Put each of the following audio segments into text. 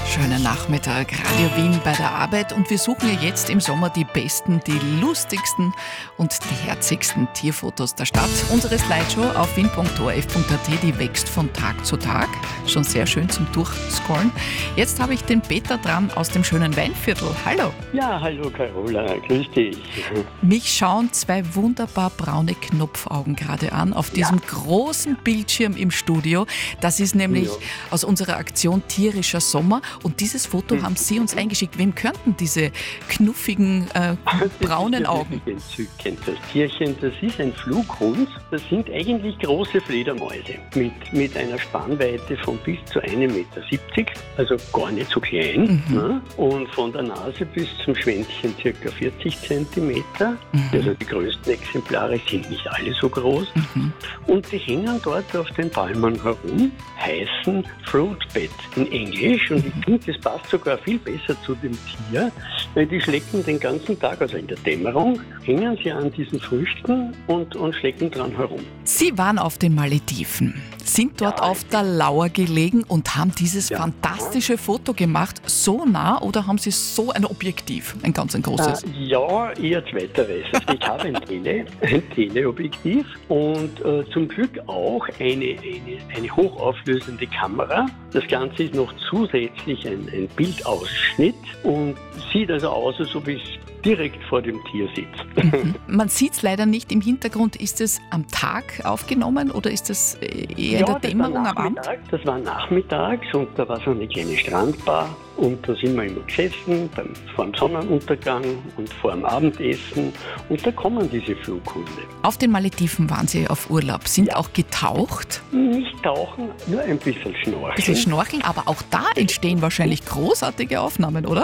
Schönen Nachmittag, Radio Wien bei der Arbeit und wir suchen ja jetzt im Sommer die besten, die lustigsten und die herzigsten Tierfotos der Stadt. Unsere Slideshow auf wien.orf.at, die wächst von Tag zu Tag. Schon sehr schön zum Durchscrollen. Jetzt habe ich den Peter dran aus dem schönen Weinviertel. Hallo. Ja, hallo Carola, grüß dich. Mich schauen zwei wunderbar braune Knopfaugen gerade an auf diesem großen Bildschirm im Studio. Das ist nämlich aus unserer Aktion Tierischer Sommer. Und dieses Foto haben Sie uns eingeschickt. Wem könnten diese knuffigen, braunen Augen? Das ist entzückend. Das Tierchen, das ist ein Flughund. Das sind eigentlich große Fledermäuse mit einer Spannweite von bis zu 1,70 Meter, also gar nicht so klein. Ne? Und von der Nase bis zum Schwänzchen ca. 40 Zentimeter. Also die größten Exemplare sind nicht alle so groß. Und die hängen dort auf den Palmen herum, heißen Fruitbat in Englisch. Und ich finde, das passt sogar viel besser zu dem Tier, weil die schlecken den ganzen Tag, also in der Dämmerung, hängen sie an diesen Früchten und schlecken dran herum. Sie waren auf den Malediven, sind dort auf der Lauer gelegen und haben dieses fantastische Foto gemacht. So nah oder haben Sie so ein Objektiv, ein ganz ein großes? Ja, eher zweiteres. Also ich habe ein Teleobjektiv und zum Glück auch eine hochauflösende Kamera. Das Ganze ist noch zusätzlich ein Bildausschnitt und sieht also aus, als ob ich direkt vor dem Tier sitzt. Man sieht es leider nicht im Hintergrund. Ist es am Tag aufgenommen oder ist es eher in der Dämmerung am Abend? Das war nachmittags und da war so eine kleine Strandbar. Und da sind wir immer gesessen, vor dem Sonnenuntergang und vor dem Abendessen. Und da kommen diese Flughunde. Auf den Malediven waren Sie auf Urlaub. Sind auch getaucht? Nicht tauchen, nur ein bisschen schnorcheln. Ein bisschen schnorcheln, aber auch da entstehen wahrscheinlich großartige Aufnahmen, oder?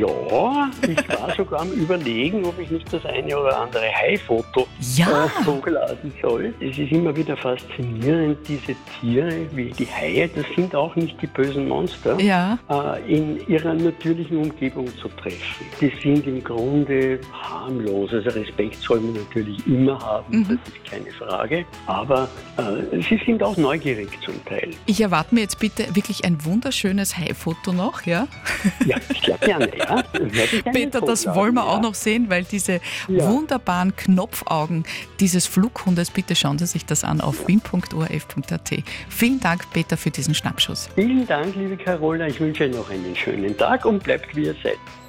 Ja, ich war sogar am Überlegen, ob ich nicht das eine oder andere Hai-Foto hochladen soll. Es ist immer wieder faszinierend, diese Tiere wie die Haie, das sind auch nicht die bösen Monster. Ja. In ihrer natürlichen Umgebung zu treffen. Die sind im Grunde harmlos. Also Respekt soll man natürlich immer haben, das ist keine Frage. Aber sie sind auch neugierig zum Teil. Ich erwarte mir jetzt bitte wirklich ein wunderschönes Hai-Foto noch, ja? Ja, sehr gerne, ja. Peter, das wollen wir auch noch sehen, weil diese wunderbaren Knopfaugen dieses Flughundes, bitte schauen Sie sich das an auf wien.orf.at. Vielen Dank, Peter, für diesen Schnappschuss. Vielen Dank, liebe Carola. Ich wünsche Ihnen noch einen schönen Tag und bleibt wie ihr seid.